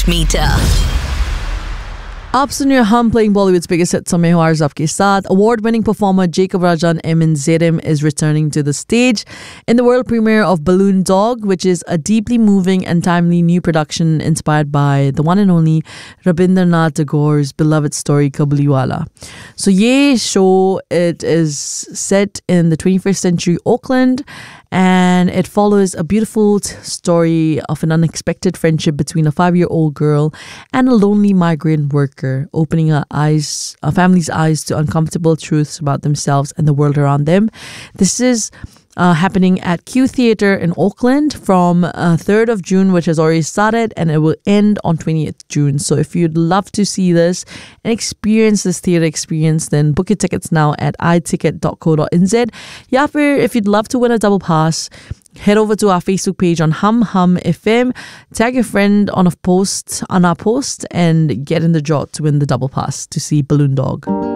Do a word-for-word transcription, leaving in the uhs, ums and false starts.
Hit Meter. आप सुन रहे हम playing Bollywood's biggest hit समय हो आर्ज आपके साथ. Award-winning performer Jacob Rajan Emin Zerim is returning to the stage in the world premiere of Balloon Dog, which is a deeply moving and timely new production inspired by the one and only Rabindranath Tagore's beloved story Kabuliwala. So ye show, it is set in the twenty-first century Auckland, and it follows a beautiful t- story of an unexpected friendship between a five-year-old girl and a lonely migrant worker, opening our eyes, our family's eyes to uncomfortable truths about themselves and the world around them. This is uh, happening at Q Theatre in Auckland from uh, third of June, which has already started, and it will end on twentieth June. So if you'd love to see this and experience this theatre experience, then book your tickets now at i ticket dot co dot n z. Yeah, if you'd love to win a double pass, head over to our Facebook page on Hum Hum F M, tag your friend on a post on our post, and get in the draw to win the double pass to see Balloon Dog.